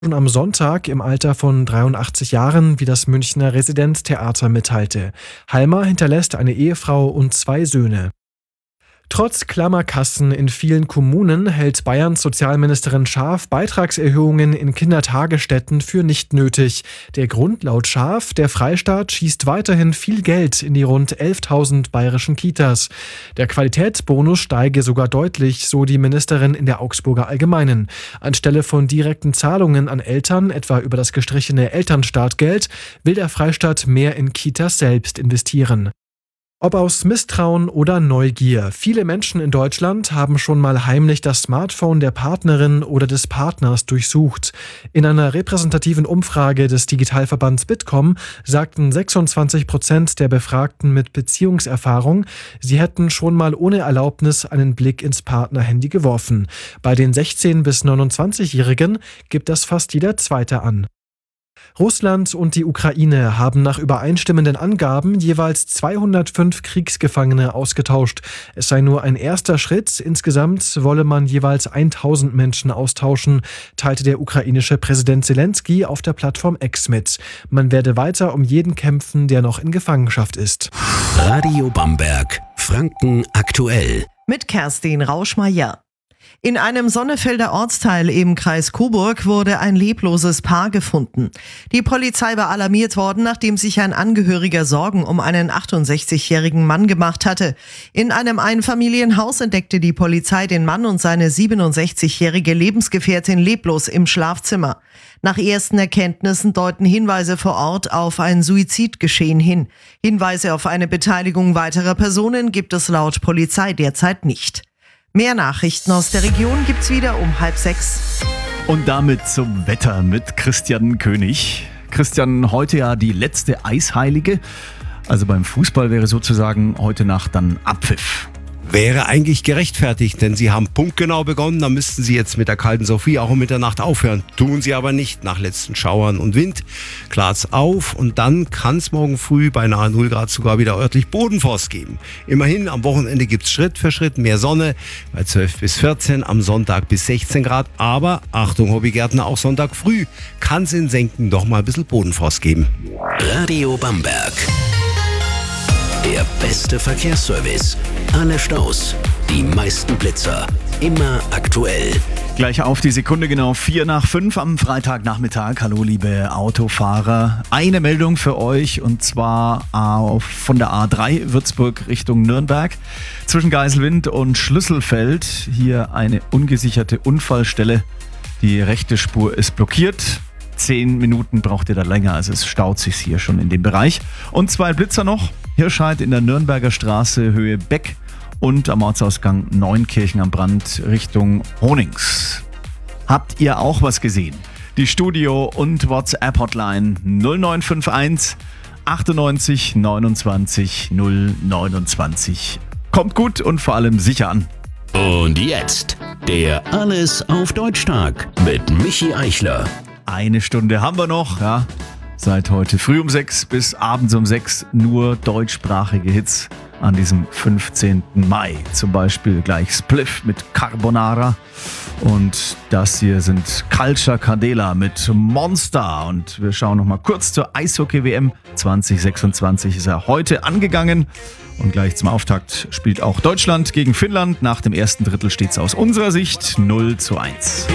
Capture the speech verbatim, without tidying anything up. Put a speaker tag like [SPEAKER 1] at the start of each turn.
[SPEAKER 1] Schon am Sonntag im Alter von dreiundachtzig Jahren, wie das Münchner Residenztheater mitteilte. Halmer hinterlässt eine Ehefrau und zwei Söhne. Trotz Klammerkassen in vielen Kommunen hält Bayerns Sozialministerin Schaaf Beitragserhöhungen in Kindertagesstätten für nicht nötig. Der Grund laut Schaaf: der Freistaat schießt weiterhin viel Geld in die rund elftausend bayerischen Kitas. Der Qualitätsbonus steige sogar deutlich, so die Ministerin in der Augsburger Allgemeinen. Anstelle von direkten Zahlungen an Eltern, etwa über das gestrichene Elternstartgeld, will der Freistaat mehr in Kitas selbst investieren. Ob aus Misstrauen oder Neugier, viele Menschen in Deutschland haben schon mal heimlich das Smartphone der Partnerin oder des Partners durchsucht. In einer repräsentativen Umfrage des Digitalverbands Bitkom sagten sechsundzwanzig Prozent der Befragten mit Beziehungserfahrung, sie hätten schon mal ohne Erlaubnis einen Blick ins Partnerhandy geworfen. Bei den sechzehn- bis neunundzwanzigjährigen gibt das fast jeder Zweite an. Russland und die Ukraine haben nach übereinstimmenden Angaben jeweils zweihundertfünf Kriegsgefangene ausgetauscht. Es sei nur ein erster Schritt. Insgesamt wolle man jeweils tausend Menschen austauschen, teilte der ukrainische Präsident Zelensky auf der Plattform X mit. Man werde weiter um jeden kämpfen, der noch in Gefangenschaft ist.
[SPEAKER 2] Radio Bamberg, Franken aktuell.
[SPEAKER 3] Mit Kerstin Rauschmeier. In einem Sonnefelder Ortsteil im Kreis Coburg wurde ein lebloses Paar gefunden. Die Polizei war alarmiert worden, nachdem sich ein Angehöriger Sorgen um einen achtundsechzigjährigen Mann gemacht hatte. In einem Einfamilienhaus entdeckte die Polizei den Mann und seine siebenundsechzigjährige Lebensgefährtin leblos im Schlafzimmer. Nach ersten Erkenntnissen deuten Hinweise vor Ort auf ein Suizidgeschehen hin. Hinweise auf eine Beteiligung weiterer Personen gibt es laut Polizei derzeit nicht. Mehr Nachrichten aus der Region gibt's wieder um halb sechs.
[SPEAKER 4] Und damit zum Wetter mit Christian König. Christian, heute ja die letzte Eisheilige. Also beim Fußball wäre sozusagen heute Nacht dann Abpfiff.
[SPEAKER 5] Wäre eigentlich gerechtfertigt, denn sie haben punktgenau begonnen, dann müssten sie jetzt mit der kalten Sophie auch um Mitternacht aufhören. Tun sie aber nicht, nach letzten Schauern und Wind klart's auf und dann kann es morgen früh bei nahe null Grad sogar wieder örtlich Bodenfrost geben. Immerhin, am Wochenende gibt's Schritt für Schritt mehr Sonne, bei zwölf bis vierzehn, am Sonntag bis sechzehn Grad, aber Achtung Hobbygärtner, auch Sonntag früh kann es in Senken doch mal ein bisschen Bodenfrost geben.
[SPEAKER 2] Radio Bamberg. Der beste Verkehrsservice. Alle Staus, die meisten Blitzer, immer aktuell.
[SPEAKER 4] Gleich auf die Sekunde genau vier nach fünf am Freitagnachmittag. Hallo liebe Autofahrer. Eine Meldung für euch und zwar auf, von der A drei Würzburg Richtung Nürnberg. Zwischen Geiselwind und Schlüsselfeld hier eine ungesicherte Unfallstelle. Die rechte Spur ist blockiert. Zehn Minuten braucht ihr da länger, also es staut sich hier schon in dem Bereich. Und zwei Blitzer noch. Hirscheid in der Nürnberger Straße Höhe Beck und am Ortsausgang Neunkirchen am Brand Richtung Honings. Habt ihr auch was gesehen? Die Studio- und WhatsApp-Hotline null neun fünf eins achtundneunzig neunundzwanzig null neunundzwanzig. Kommt gut und vor allem sicher an.
[SPEAKER 2] Und jetzt der Alles auf Deutsch-Tag mit Michi Eichler.
[SPEAKER 4] Eine Stunde haben wir noch, ja. Seit heute früh um sechs bis abends um sechs nur deutschsprachige Hits an diesem fünfzehnten Mai. Zum Beispiel gleich Spliff mit Carbonara und das hier sind Culture Candela mit Monster. Und wir schauen noch mal kurz zur Eishockey-W M zwanzig sechsundzwanzig ist ja heute angegangen. Und gleich zum Auftakt spielt auch Deutschland gegen Finnland. Nach dem ersten Drittel steht es aus unserer Sicht null zu eins.